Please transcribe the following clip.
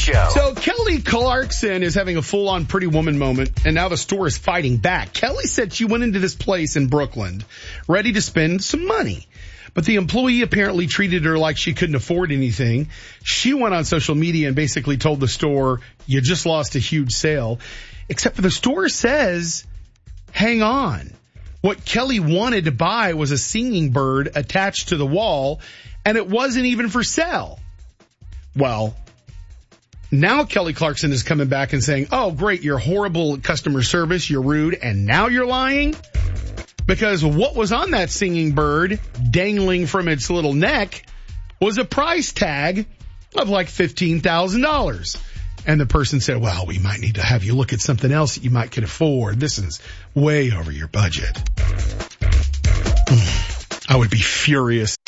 Show. So Kelly Clarkson is having a full-on Pretty Woman moment, and now the store is fighting back. Kelly said she went into this place in Brooklyn ready to spend some money. But the employee apparently treated her like she couldn't afford anything. She went on social media and basically told the store, you just lost a huge sale. Except for the store says, hang on. What Kelly wanted to buy was a singing bird attached to the wall, and it wasn't even for sale. Well, now Kelly Clarkson is coming back and saying, oh, great, you're horrible customer service, you're rude, and now you're lying? Because what was on that singing bird dangling from its little neck was a price tag of like $15,000. And the person said, well, we might need to have you look at something else that you might could afford. This is way over your budget. I would be furious.